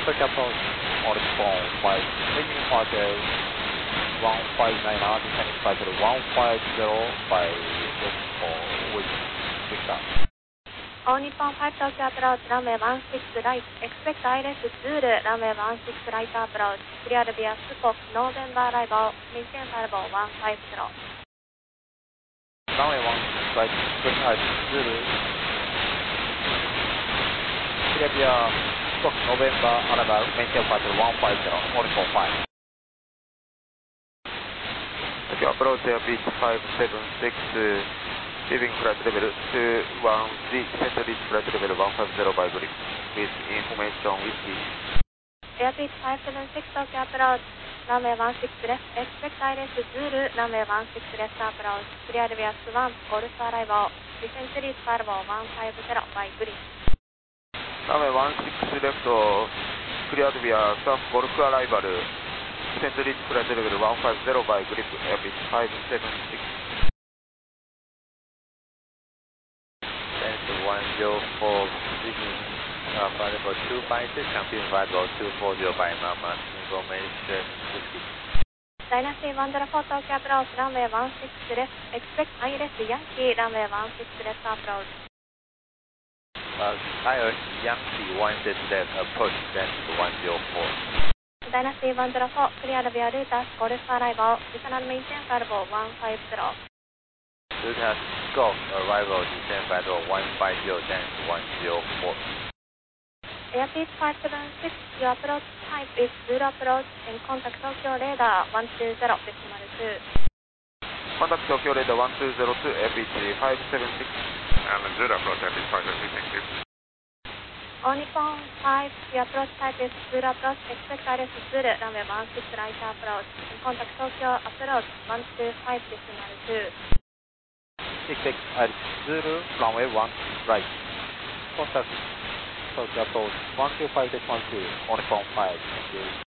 Tokyo approach, Oricon 5, leading hotel 159, descending cycle 150 by X4 with Victor. All Nippon 5 Tokyo approach, runway 16 right, expect ILS Zulu, runway 16 right approach, clear via Scope, November arrival, maintain firewall 150. Runway 16 right, expect ILS Zulu, clear via Scope, November arrival, maintain firewall 150, Oricon 5. Tokyo approach airbridge 576, leaving flight level 213, descend reach flight level 150 by grip, with information whiskey. Airbridge 576 Tokyo approach, runway 16 left, expect ILS Zulu, runway 16 left approach, clear via Swan, Golf arrival, descend reach firewall 150 by grip. Runway 16 left, cleared via Swan, Golf arrival, descend reach flight level 150 by grip, airbridge 576. 104, speaking flight level 256, campaign flight level 240 by Mama, information whiskey. Dynasty 104 Tokyo approach, runway 16 left, expect ILS Yankee, runway 16 left approach. ILS Yankee 16 left, approach Dynasty 104. Dynasty 104, clear via Lutas, Golf arrival, additional maintain firewall 150. Lutas Golf arrival, descend firewall 150, Dynasty 104. Airbridge 576, your approach type is Zulu approach and contact Tokyo radar 120.2. Contact Tokyo radar 1202, airbridge 576. And Zulu approach airbridge 576, thank you. All Nippon 5, your approach type is Zulu approach, expect ILS Zulu, runway 16 right approach, and contact Tokyo approach 125.2. Expect ILS Zulu, runway 1 right. Contact Tokyo approach 125.2, Oricon 5, thank you.